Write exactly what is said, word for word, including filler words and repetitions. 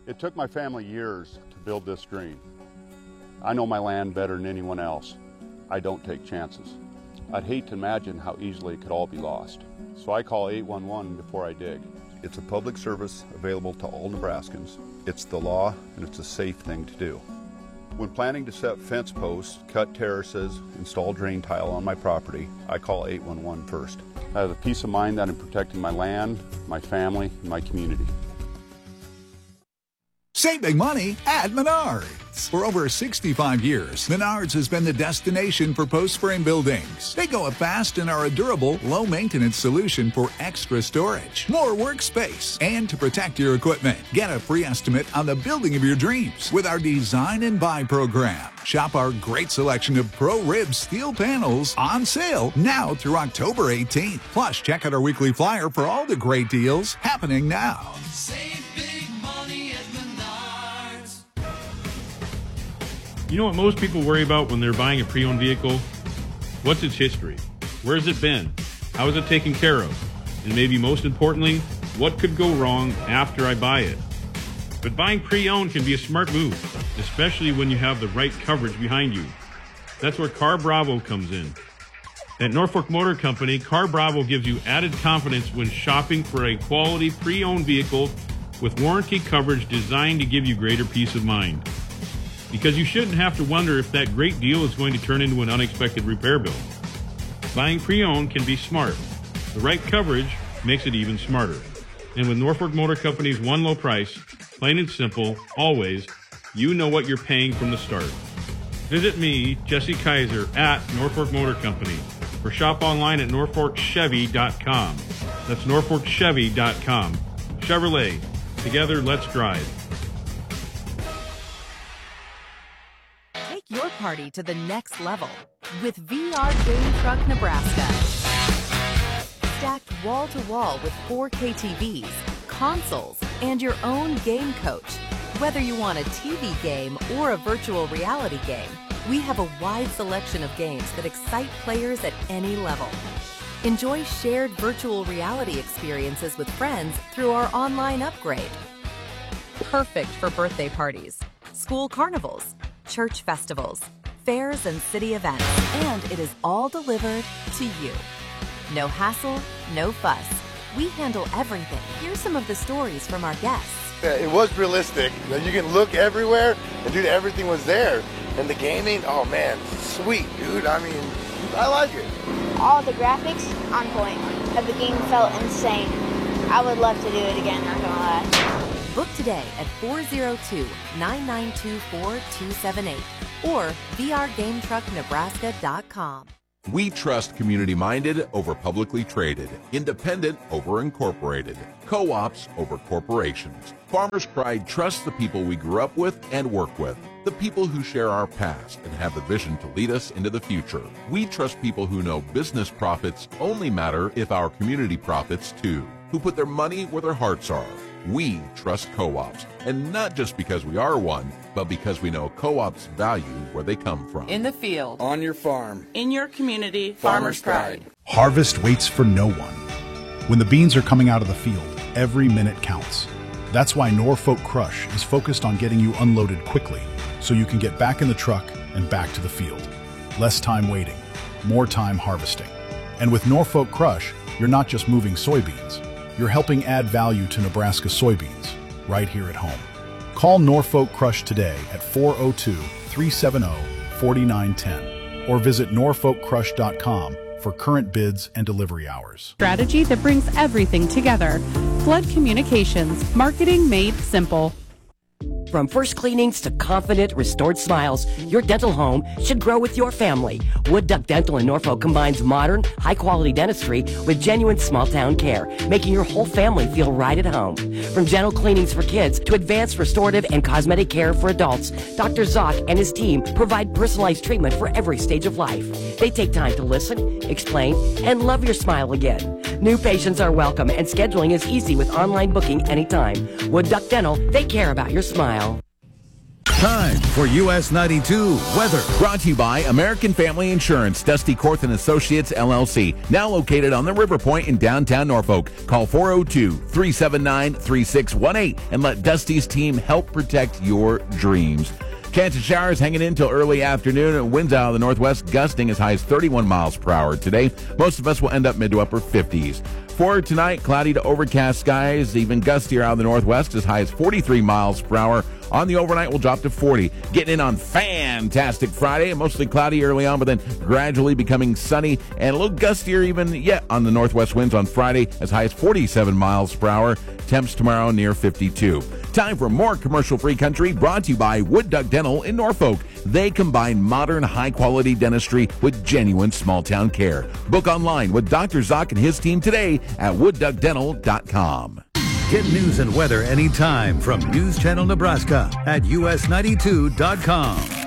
It took my family years to build this green. I know my land better than anyone else. I don't take chances. I'd hate to imagine how easily it could all be lost. So I call eight one one before I dig. It's a public service available to all Nebraskans. It's the law, and it's a safe thing to do. When planning to set fence posts, cut terraces, install drain tile on my property, I call eight one one first. I have the peace of mind that I'm protecting my land, my family, and my community. Save big money at Menards. For over sixty-five years, Menards has been the destination for post-frame buildings. They go up fast and are a durable, low-maintenance solution for extra storage, more workspace, and to protect your equipment. Get a free estimate on the building of your dreams with our Design and Buy program. Shop our great selection of Pro-Rib steel panels on sale now through October eighteenth. Plus, check out our weekly flyer for all the great deals happening now. Save big money at Menards. You know what most people worry about when they're buying a pre-owned vehicle? What's its history? Where has it been? How is it taken care of? And maybe most importantly, what could go wrong after I buy it? But buying pre-owned can be a smart move, especially when you have the right coverage behind you. That's where Car Bravo comes in. At Norfolk Motor Company, Car Bravo gives you added confidence when shopping for a quality pre-owned vehicle with warranty coverage designed to give you greater peace of mind. Because you shouldn't have to wonder if that great deal is going to turn into an unexpected repair bill. Buying pre-owned can be smart. The right coverage makes it even smarter. And with Norfolk Motor Company's one low price, plain and simple, always, you know what you're paying from the start. Visit me, Jesse Kaiser, at Norfolk Motor Company, or shop online at norfolk chevy dot com. That's norfolk chevy dot com. Chevrolet. Together, let's drive. Take your party to the next level with V R Game Truck Nebraska. Stacked wall to wall with four K T Vs, consoles, and your own game coach. Whether you want a T V game or a virtual reality game, we have a wide selection of games that excite players at any level. Enjoy shared virtual reality experiences with friends through our online upgrade. Perfect for birthday parties, school carnivals, church festivals, fairs, and city events. And it is all delivered to you. No hassle, no fuss. We handle everything. Here's some of the stories from our guests. Yeah, it was realistic. You know, you can look everywhere, and dude, everything was there. And the gaming, oh man, sweet, dude. I mean, I like it. All the graphics on point. The game felt insane. I would love to do it again, not gonna lie. Book today at four oh two, nine nine two four, two seven eight or V R game truck nebraska dot com. We trust community-minded over publicly traded, independent over incorporated, co-ops over corporations. Farmers Pride trusts the people we grew up with and work with, the people who share our past and have the vision to lead us into the future. We trust people who know business profits only matter if our community profits too, who put their money where their hearts are. We trust co-ops, and not just because we are one, but because we know co-ops value where they come from. In the field. On your farm. In your community. Farmers Pride. Harvest waits for no one. When the beans are coming out of the field, every minute counts. That's why Norfolk Crush is focused on getting you unloaded quickly, so you can get back in the truck and back to the field. Less time waiting, more time harvesting. And with Norfolk Crush, you're not just moving soybeans. You're helping add value to Nebraska soybeans, right here at home. Call Norfolk Crush today at four oh two, three seven oh, four nine one oh or visit norfolk crush dot com for current bids and delivery hours. Strategy that brings everything together. Flood Communications, marketing made simple. From first cleanings to confident, restored smiles, your dental home should grow with your family. Wood Duck Dental in Norfolk combines modern, high-quality dentistry with genuine small-town care, making your whole family feel right at home. From gentle cleanings for kids to advanced restorative and cosmetic care for adults, Doctor Zock and his team provide personalized treatment for every stage of life. They take time to listen, explain, and love your smile again. New patients are welcome, and scheduling is easy with online booking anytime. Wood Duck Dental, they care about your smile. Time for U S ninety-two weather. Brought to you by American Family Insurance, Dusty Korth and Associates, L L C. Now located on the River Point in downtown Norfolk. Call four oh two, three seven nine, three six one eight and let Dusty's team help protect your dreams. Chance of showers hanging in till early afternoon. Winds out of the northwest gusting as high as thirty-one miles per hour today. Most of us will end up mid to upper fifties. For tonight, cloudy to overcast skies, even gustier out of the northwest as high as forty-three miles per hour. On the overnight, we'll drop to forty. Getting in on fantastic Friday, mostly cloudy early on, but then gradually becoming sunny and a little gustier even yet on the northwest winds on Friday as high as forty-seven miles per hour. Temps tomorrow near fifty-two. Time for more commercial-free country brought to you by Wood Duck Dental in Norfolk. They combine modern, high-quality dentistry with genuine small-town care. Book online with Doctor Zock and his team today at wood duck dental dot com. Get news and weather anytime from News Channel Nebraska at U S ninety-two dot com.